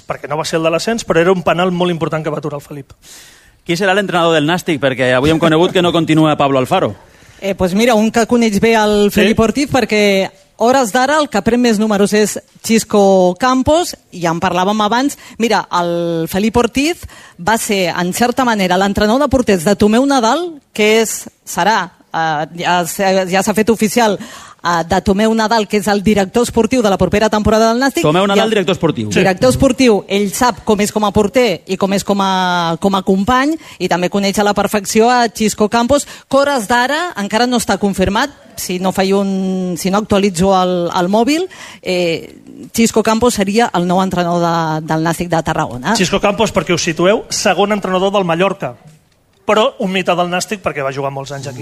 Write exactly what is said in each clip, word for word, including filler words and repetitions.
perquè no va ser el de l'ascens, però era un penal molt important que va aturar el Felip. Qui serà l'entrenador del Nàstic? Perquè avui hem conegut que no continua Pablo Alfaro. Eh, pues mira, un que coneix bé el Felip Sí? Ortiz, perquè hores d'ara el que pren més números és Xisco Campos, i ja en parlàvem abans. Mira, el Felip Ortiz va ser, en certa manera, l'entrenador de porters de Tomeu Nadal, que és, serà, eh, ja, s'ha- ja s'ha fet oficial, eh, de Tomeu Nadal, que és el director esportiu de la propera temporada del Nàstic. Tomeu Nadal, I el- director esportiu. Sí. Director esportiu, ell sap com és com a porter i com és com a, com a company, i també coneix a la perfecció a Xisco Campos, que hores d'ara encara no està confirmat, si no faig un, si no actualitzo el, el mòbil, eh, Xisco Campos seria el nou entrenador de, del Nàstic de Tarragona. Xisco Campos, perquè us situeu, segon entrenador del Mallorca, però un mite del Nàstic perquè va jugar molts anys aquí.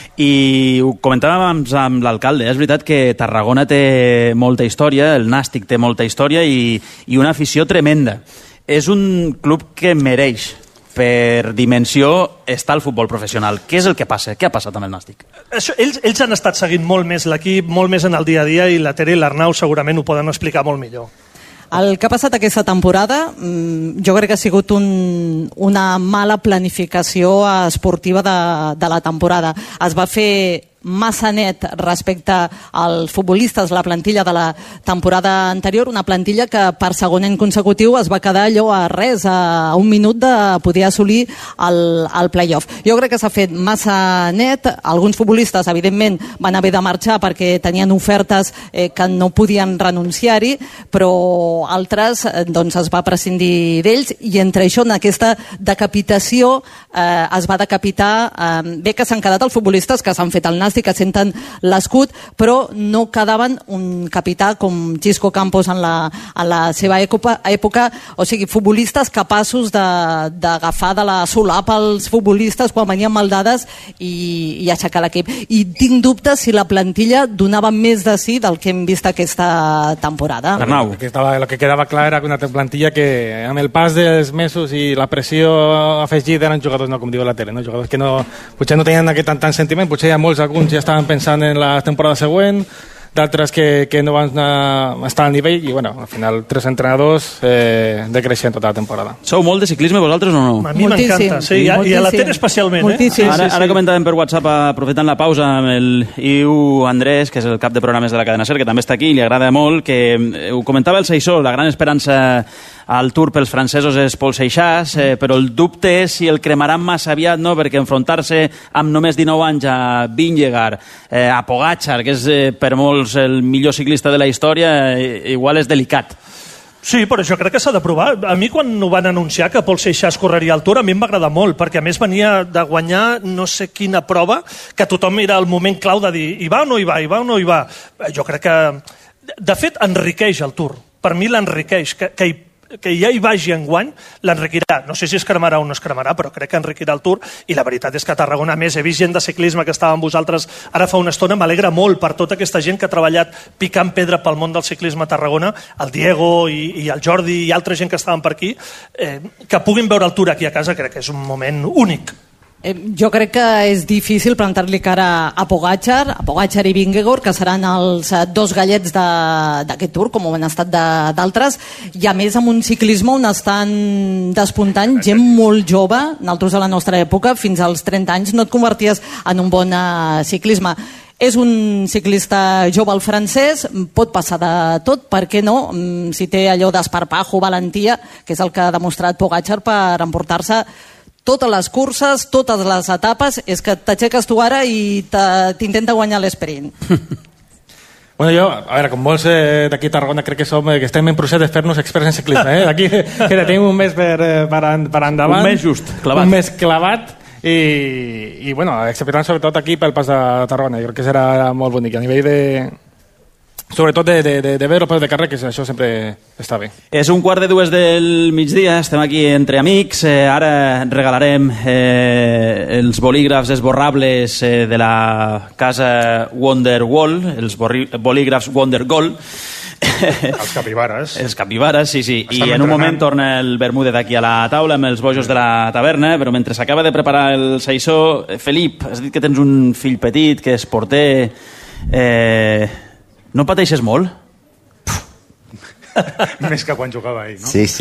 I ho comentàvem amb, amb l'alcalde, és veritat que Tarragona té molta història, el Nàstic té molta història i, i una afició tremenda. És un club que mereix, per dimensió, estar al futbol professional. Què és el que passa? Què ha passat amb el Nàstic? Això, ells, ells han estat seguint molt més l'equip, molt més en el dia a dia, i la Tere i l'Arnau segurament ho poden explicar molt millor. El que ha passat aquesta temporada, mm, jo crec que ha sigut un, una mala planificació esportiva de, de la temporada. Es va fer massa net respecte als futbolistes, la plantilla de la temporada anterior, una plantilla que per segon any consecutiu es va quedar allò a res, a un minut de poder assolir el, el play-off. Jo crec que s'ha fet massa net, alguns futbolistes evidentment van haver de marxar perquè tenien ofertes eh, que no podien renunciar-hi, però altres eh, doncs es va prescindir d'ells, i entre això, en aquesta decapitació, eh, es va decapitar, eh, bé que s'han quedat els futbolistes que s'han fet el Nàstic, que senten l'escut, però no quedaven un capità com Xisco Campos en la, en la seva època, època, o sigui, futbolistes capaços d'agafar de, de la solapa els futbolistes quan venien maldades i, i aixecar l'equip. I tinc dubtes si la plantilla donava més de sí del que hem vist aquesta temporada. Arnau. Lo que, estaba, lo que quedava clar era una plantilla que amb el pas dels mesos i la pressió afegida eren jugadors, no com diu la tele, no? Jugadors que no, potser no tenien aquest tant, tant sentiment, potser hi ha molts, alguns ja estaven pensant en la temporada següent, d'altres que, que no van anar, estar al nivell, i bueno, al final tres entrenadors eh, decreixent tota la temporada. Sou molt de ciclisme vosaltres o no? A mi m'encanta, sí, i a, i a la Tere especialment. Moltíssim. Eh? Ara, ara comentàvem per WhatsApp, aprofitant la pausa, amb el Iu Andrés, que és el cap de programes de la cadena SER, que també està aquí i li agrada molt, que eh, ho comentava el Seixó, la gran esperança al Tour pels francesos és Paul Seixas, eh, però el dubte és si el cremaran massa aviat, no? Perquè enfrontar-se amb només dinou anys a Vingegaard, eh, a Pogačar, que és eh, per molts el millor ciclista de la història, eh, igual és delicat. Sí, però jo crec que s'ha de provar. A mi, quan ho van anunciar que Paul Seixas correria al Tour, a mi em va agradar molt, perquè a més venia de guanyar no sé quina prova, que tothom era el moment clau de dir hi va o no hi va, hi va o no hi va. Jo crec que, de fet, enriqueix el Tour. Per mi l'enriqueix, que, que hi que ja hi vagi enguany, l'enriquirà. No sé si es cremarà o no es cremarà, però crec que enriquirà el Tour, i la veritat és que a Tarragona, a més, he vist gent de ciclisme que estava amb vosaltres ara fa una estona, m'alegra molt per tota aquesta gent que ha treballat picant pedra pel món del ciclisme a Tarragona, el Diego i, i el Jordi i altra gent que estaven per aquí, eh, que puguin veure el Tour aquí a casa, crec que és un moment únic. Eh, jo crec que és difícil plantar-li cara a Pogačar, a Pogačar i Vingegaard, que seran els eh, dos gallets d'aquest Tour, com ho han estat d'altres, i a més amb un ciclisme on estan despuntant gent molt jove. Nosaltres a la nostra època, fins als trenta anys, no et converties en un bon eh, ciclisme. És un ciclista jove, el francès, pot passar de tot, per què no? Si té allò d'esparpajo, valentia, que és el que ha demostrat Pogačar per emportar-se totes les curses, totes les etapes, és que t'aixeques tu ara i t'intenta guanyar l'esprint. Bueno, jo, a veure, com molts eh, d'aquí a Tarragona crec que som, eh, que estem en procés de fer-nos experts en ciclisme, eh? Aquí que tenim un mes per, eh, per, en, per endavant. Un mes just, clavat. Un mes clavat, i, i bueno, acceptant sobretot aquí pel pas de Tarragona. Jo crec que serà molt bonic a nivell de... Sobretot de, de, de, de veure el pas de carrer, que això sempre està bé. És un quart de dues del migdia, estem aquí entre amics, eh, ara regalarem eh, els bolígrafs esborrables eh, de la casa Wonderwall, els bolígrafs Wondergold. Els capibares. Els capibares, sí, sí. Estan I en un entrenant. moment torna el Bermúdez aquí a la taula amb els bojos de la taverna, però mentre s'acaba de preparar el Seixó, eh, Felip, has dit que tens un fill petit, que és porter... Eh, no pateixes molt? Més que quan jugava ell, no? Sí, sí.